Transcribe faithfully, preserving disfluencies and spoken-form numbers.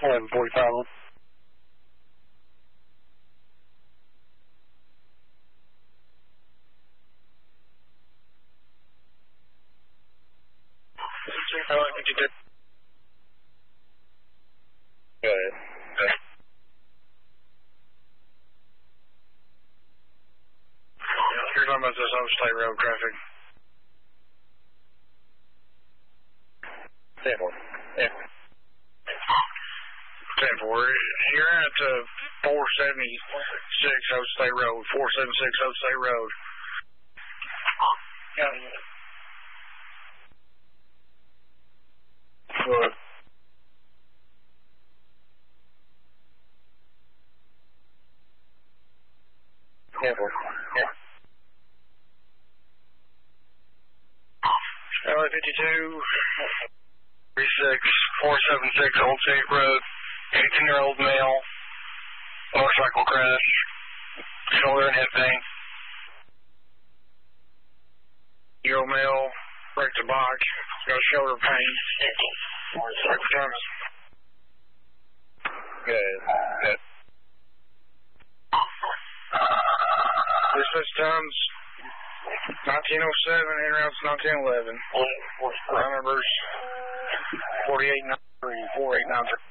eleven forty-five. Go ahead. Okay. You're talking about this on state road traffic. ten four. Yeah. ten four. You're at uh, four seventy-six Oak State Road. four seventy-six Oak State Road. Yeah. Good. ten four. Yeah. L A fifty-two, thirty-six, four seventy-six Old State Road, eighteen-year-old male, motorcycle crash, shoulder and hip pain. Year-old male, break the box, got shoulder pain. Good. Good. Dispatch times nineteen oh seven, in routes nineteen eleven. Round numbers forty-eight ninety-three, forty-eight ninety-three.